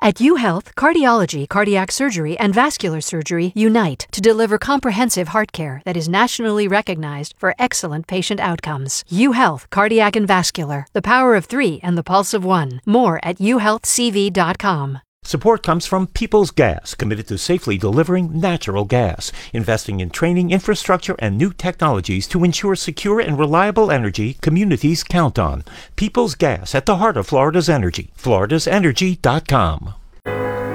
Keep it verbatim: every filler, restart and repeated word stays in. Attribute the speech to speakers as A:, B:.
A: At UHealth, cardiology, cardiac surgery, and vascular surgery unite to deliver comprehensive heart care that is nationally recognized for excellent patient outcomes. UHealth, cardiac and vascular, the power of three and the pulse of one. More at u health c v dot com.
B: Support comes from Peoples Gas, committed to safely delivering natural gas, investing in training, infrastructure, and new technologies to ensure secure and reliable energy communities count on. Peoples Gas, at the heart of Florida's energy. floridas energy dot com.